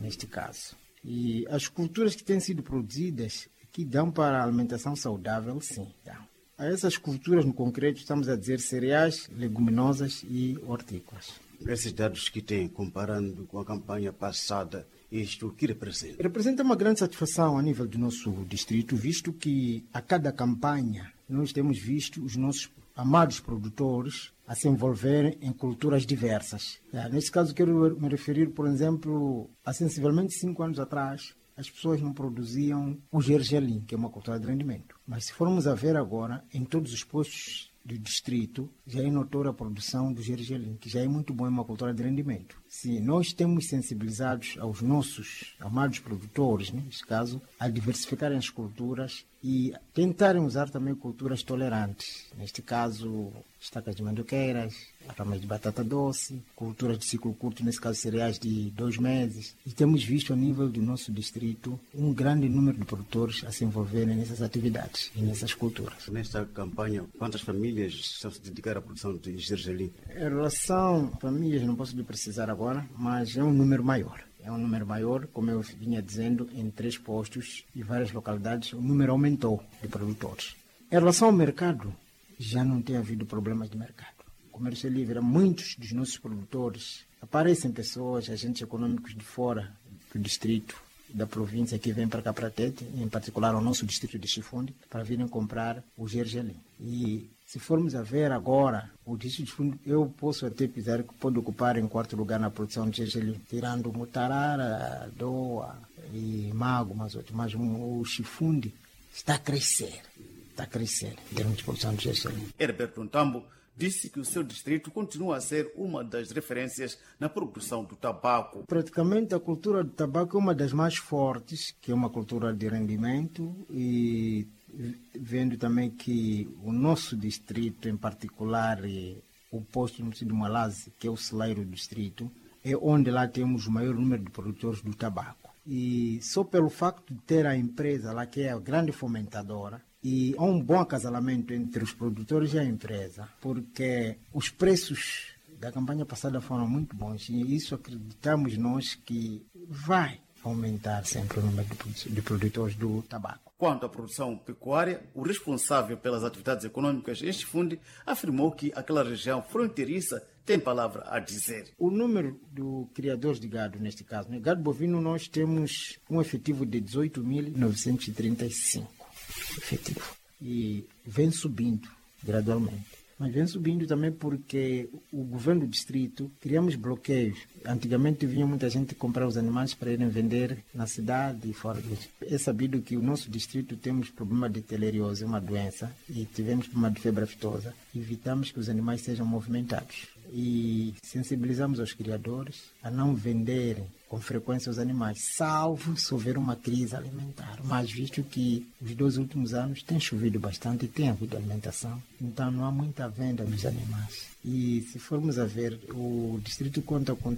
neste caso. E as culturas que têm sido produzidas, que dão para a alimentação saudável, sim, dão. A essas culturas, no concreto, estamos a dizer cereais, leguminosas e hortícolas. Esses dados que tem, comparando com a campanha passada, isto o que representa? Representa uma grande satisfação a nível do nosso distrito, visto que a cada campanha nós temos visto os nossos amados produtores a se envolverem em culturas diversas. Neste caso, quero me referir, por exemplo, a sensivelmente 5 anos atrás, as pessoas não produziam o gergelim, que é uma cultura de rendimento. Mas se formos a ver agora, em todos os postos do distrito, já é notória a produção do gergelim, que já é muito bom, é uma cultura de rendimento. Se nós temos sensibilizados aos nossos amados produtores, neste caso, a diversificarem as culturas e tentarem usar também culturas tolerantes. Neste caso, estacas de mandioqueiras, ramas de batata doce, culturas de ciclo curto, nesse caso cereais de 2 meses. E temos visto a nível do nosso distrito um grande número de produtores a se envolverem nessas atividades e nessas culturas. Nesta campanha, quantas famílias estão se dedicar à produção de gergelim? Em relação a famílias, não posso lhe precisar agora, mas é um número maior. É um número maior, como eu vinha dizendo, em 3 postos e várias localidades, o número aumentou de produtores. Em relação ao mercado, já não tem havido problemas de mercado. O comércio é livre, muitos dos nossos produtores, aparecem pessoas, agentes econômicos de fora do distrito, da província, que vêm para cá para Tete, em particular ao nosso distrito de Chifunde, para virem comprar o gergelim. E se formos a ver agora, o distrito de Chifunde, eu posso até pensar que pode ocupar em 4º lugar na produção de gergelim, tirando Mutarara, Doa e Mago, mas o Chifunde está a crescer em termos de produção de gergelim. Herberto Ntambo disse que o seu distrito continua a ser uma das referências na produção do tabaco. Praticamente a cultura do tabaco é uma das mais fortes, que é uma cultura de rendimento, e vendo também que o nosso distrito, em particular, o posto no município de Malazi, que é o celeiro do distrito, é onde lá temos o maior número de produtores do tabaco. E só pelo facto de ter a empresa lá, que é a grande fomentadora, e há um bom acasalamento entre os produtores e a empresa, porque os preços da campanha passada foram muito bons e isso acreditamos nós que vai aumentar sempre o número de produtores do tabaco. Quanto à produção pecuária, o responsável pelas atividades econômicas em Chifunde afirmou que aquela região fronteiriça tem palavra a dizer. O número de criadores de gado, neste caso, gado bovino, nós temos um efetivo de 18.935. Efetivo. E vem subindo gradualmente. Mas vem subindo também porque o governo do distrito criamos bloqueios. Antigamente vinha muita gente comprar os animais para irem vender na cidade e fora. É sabido que o nosso distrito temos problema de teleriose, uma doença, e tivemos problema de febre aftosa. Evitamos que os animais sejam movimentados. E sensibilizamos os criadores a não venderem com frequência os animais, salvo se houver uma crise alimentar. Mas visto que os 2 últimos anos tem chovido bastante e tem havido alimentação, então não há muita venda dos animais. E se formos a ver, o distrito conta com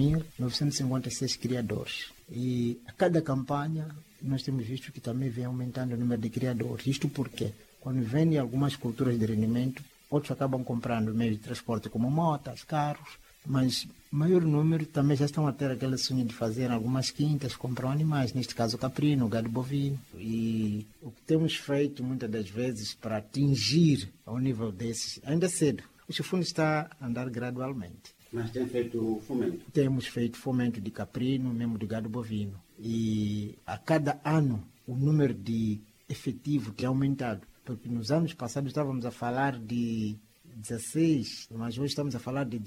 3.956 criadores. E a cada campanha nós temos visto que também vem aumentando o número de criadores. Isto porque quando vendem algumas culturas de rendimento, outros acabam comprando meios de transporte como motas, carros, mas o maior número também já estão a ter aquele sonho de fazer algumas quintas, comprar animais, neste caso o caprino, o gado bovino. E o que temos feito muitas das vezes para atingir ao nível desses, ainda cedo, o Chifunde está a andar gradualmente. Mas tem feito fomento? Temos feito fomento de caprino, mesmo de gado bovino. E a cada ano o número de efetivo tem aumentado. Porque nos anos passados estávamos a falar de 16, mas hoje estamos a falar de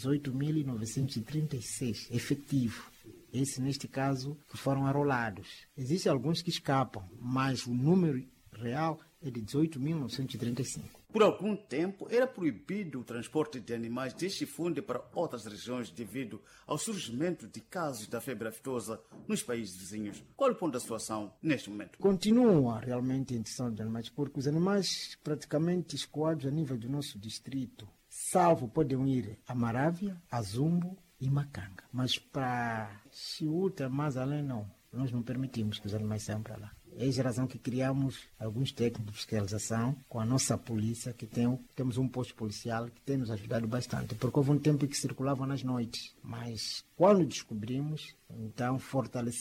18.936 efetivo. Esse, neste caso, que foram arrolados. Existem alguns que escapam, mas o número real é de 18.935. Por algum tempo, era proibido o transporte de animais de Chifunde para outras regiões devido ao surgimento de casos da febre aftosa nos países vizinhos. Qual é o ponto da situação neste momento? Continua realmente a introdução de animais, porque os animais praticamente escoados a nível do nosso distrito, salvo podem ir a Marávia, a Zumbo e Macanga. Mas para Chiuta, mais além não. Nós não permitimos que os animais saiam para lá. É a razão que criamos alguns técnicos de fiscalização com a nossa polícia, que temos um posto policial que tem nos ajudado bastante, porque houve um tempo que circulavam nas noites. Mas quando descobrimos, então fortalecemos